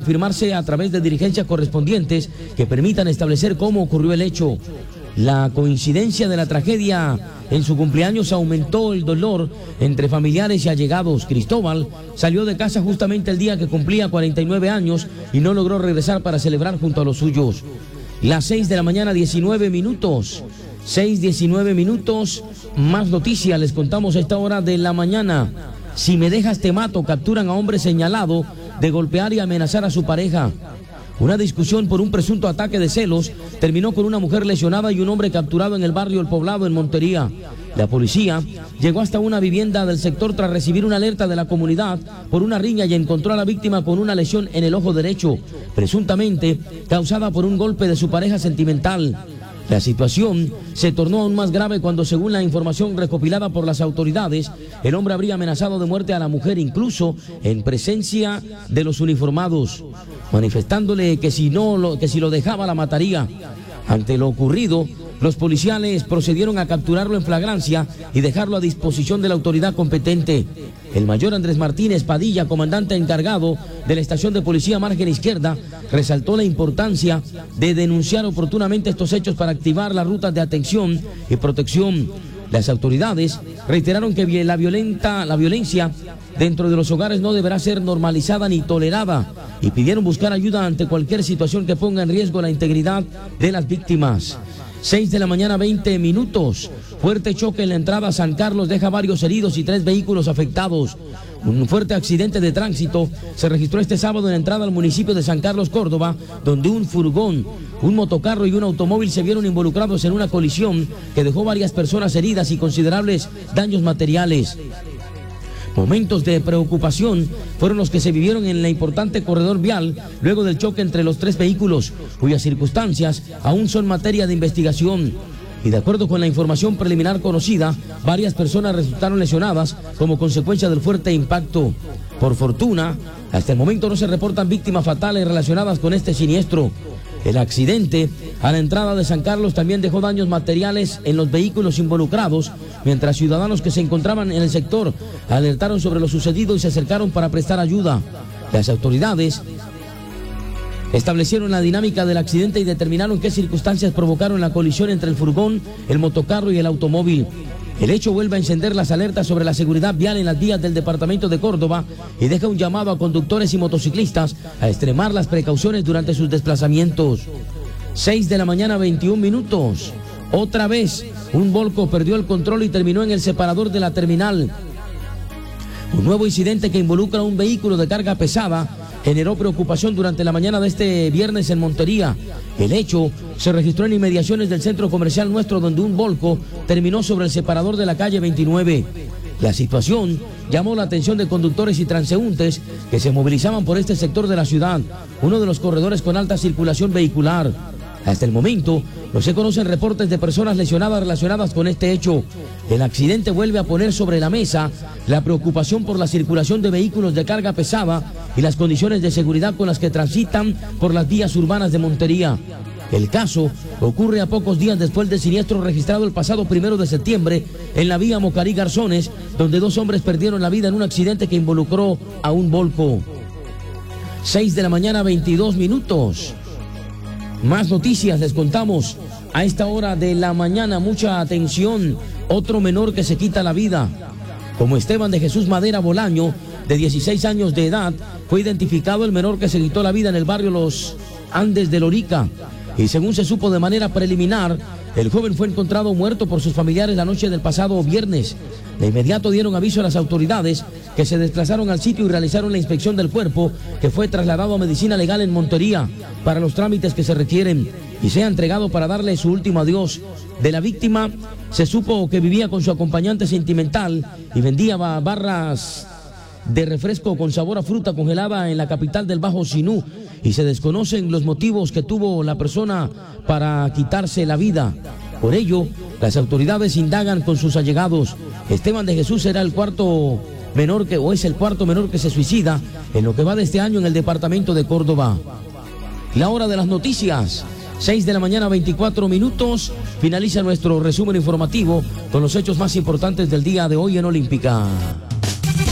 confirmarse a través de diligencias correspondientes que permitan establecer cómo ocurrió el hecho. La coincidencia de la tragedia en su cumpleaños aumentó el dolor entre familiares y allegados. Cristóbal salió de casa justamente el día que cumplía 49 años y no logró regresar para celebrar junto a los suyos. Las 6 de la mañana, 19 minutos. 6:19 minutos. Más noticias les contamos a esta hora de la mañana. Si me dejas te mato. Capturan a hombre señalado de golpear y amenazar a su pareja. Una discusión por un presunto ataque de celos terminó con una mujer lesionada y un hombre capturado en el barrio El Poblado, en Montería. La policía llegó hasta una vivienda del sector tras recibir una alerta de la comunidad por una riña y encontró a la víctima con una lesión en el ojo derecho, presuntamente causada por un golpe de su pareja sentimental. La situación se tornó aún más grave cuando, según la información recopilada por las autoridades, el hombre habría amenazado de muerte a la mujer, incluso en presencia de los uniformados, manifestándole que si lo dejaba la mataría. Ante lo ocurrido, los policiales procedieron a capturarlo en flagrancia y dejarlo a disposición de la autoridad competente. El mayor Andrés Martínez Padilla, comandante encargado de la estación de policía Margen Izquierda, resaltó la importancia de denunciar oportunamente estos hechos para activar las rutas de atención y protección. Las autoridades reiteraron que la violencia dentro de los hogares no deberá ser normalizada ni tolerada y pidieron buscar ayuda ante cualquier situación que ponga en riesgo la integridad de las víctimas. 6 de la mañana, 20 minutos. Fuerte choque en la entrada a San Carlos deja varios heridos y 3 vehículos afectados. Un fuerte accidente de tránsito se registró este sábado en la entrada al municipio de San Carlos, Córdoba, donde un furgón, un motocarro y un automóvil se vieron involucrados en una colisión que dejó varias personas heridas y considerables daños materiales. Momentos de preocupación fueron los que se vivieron en el importante corredor vial luego del choque entre los 3 vehículos, cuyas circunstancias aún son materia de investigación. Y de acuerdo con la información preliminar conocida, varias personas resultaron lesionadas como consecuencia del fuerte impacto. Por fortuna, hasta el momento no se reportan víctimas fatales relacionadas con este siniestro. El accidente a la entrada de San Carlos también dejó daños materiales en los vehículos involucrados, mientras ciudadanos que se encontraban en el sector alertaron sobre lo sucedido y se acercaron para prestar ayuda. Las autoridades establecieron la dinámica del accidente y determinaron qué circunstancias provocaron la colisión entre el furgón, el motocarro y el automóvil. El hecho vuelve a encender las alertas sobre la seguridad vial en las vías del departamento de Córdoba y deja un llamado a conductores y motociclistas a extremar las precauciones durante sus desplazamientos. 6 de la mañana, 21 minutos. Otra vez, un Volco perdió el control y terminó en el separador de la terminal. Un nuevo incidente que involucra a un vehículo de carga pesada generó preocupación durante la mañana de este viernes en Montería. El hecho se registró en inmediaciones del centro comercial Nuestro, donde un Volco terminó sobre el separador de la calle 29. La situación llamó la atención de conductores y transeúntes que se movilizaban por este sector de la ciudad, uno de los corredores con alta circulación vehicular. Hasta el momento no se conocen reportes de personas lesionadas relacionadas con este hecho. El accidente vuelve a poner sobre la mesa la preocupación por la circulación de vehículos de carga pesada y las condiciones de seguridad con las que transitan por las vías urbanas de Montería. El caso ocurre a pocos días después del siniestro registrado el pasado 1 de septiembre en la vía Mocarí-Garzones, donde 2 hombres perdieron la vida en un accidente que involucró a un Volco. 6 de la mañana, 22 minutos. Más noticias les contamos a esta hora de la mañana. Mucha atención, otro menor que se quita la vida. Como Esteban de Jesús Madera Bolaño, de 16 años de edad, fue identificado el menor que se quitó la vida en el barrio Los Andes de Lorica. Y según se supo de manera preliminar, el joven fue encontrado muerto por sus familiares la noche del pasado viernes. De inmediato dieron aviso a las autoridades, que se desplazaron al sitio y realizaron la inspección del cuerpo, que fue trasladado a medicina legal en Montería para los trámites que se requieren y sea entregado para darle su último adiós. De la víctima se supo que vivía con su acompañante sentimental y vendía barras de refresco con sabor a fruta congelada en la capital del Bajo Sinú, y se desconocen los motivos que tuvo la persona para quitarse la vida. Por ello, las autoridades indagan con sus allegados. Esteban de Jesús era el cuarto menor es el cuarto menor que se suicida en lo que va de este año en el departamento de Córdoba. La hora de las noticias, 6 de la mañana, 24 minutos. Finaliza nuestro resumen informativo con los hechos más importantes del día de hoy en Olímpica.